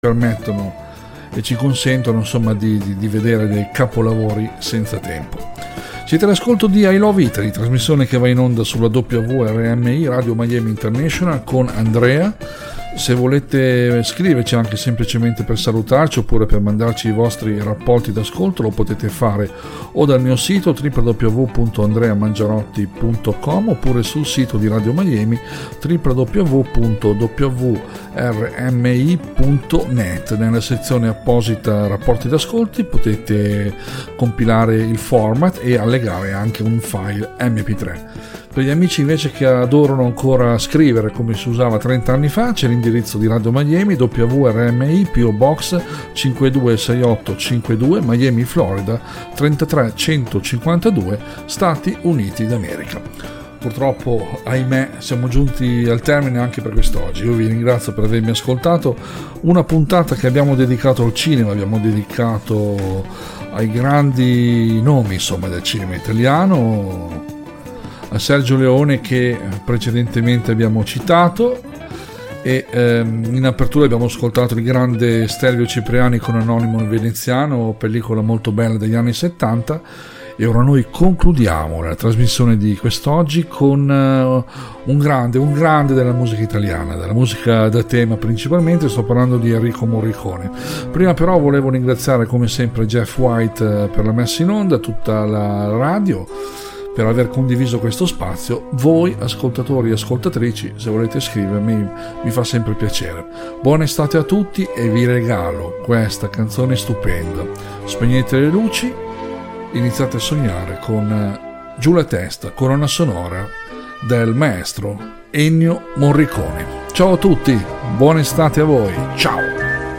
permettono e ci consentono insomma di vedere dei capolavori senza tempo. Siete all'ascolto di I Love Italy, trasmissione che va in onda sulla WRMI Radio Miami International con Andrea. Se volete scriverci anche semplicemente per salutarci oppure per mandarci i vostri rapporti d'ascolto, lo potete fare o dal mio sito www.andreamangiarotti.com oppure sul sito di Radio Miami www.wrmi.net. Nella sezione apposita rapporti d'ascolti potete compilare il format e allegare anche un file MP3. Per gli amici invece che adorano ancora scrivere come si usava 30 anni fa, c'è l'indirizzo di Radio Miami, WRMI, PO Box 526852, Miami, Florida 33152, Stati Uniti d'America. Purtroppo, ahimè, siamo giunti al termine anche per quest'oggi. Io vi ringrazio per avermi ascoltato. Una puntata che abbiamo dedicato al cinema, abbiamo dedicato ai grandi nomi insomma del cinema italiano, a Sergio Leone che precedentemente abbiamo citato, e in apertura abbiamo ascoltato il grande Stelvio Cipriani con Anonimo il Veneziano, pellicola molto bella degli anni 70, e ora noi concludiamo la trasmissione di quest'oggi con un grande della musica italiana, della musica da tema principalmente. Sto parlando di Enrico Morricone. Prima però volevo ringraziare come sempre Jeff White per la messa in onda, tutta la radio per aver condiviso questo spazio. Voi ascoltatori e ascoltatrici, se volete scrivermi, mi fa sempre piacere. Buona estate a tutti e vi regalo questa canzone stupenda. Spegnete le luci, iniziate a sognare con Giù la testa, colonna sonora del maestro Ennio Morricone. Ciao a tutti, buona estate a voi, ciao!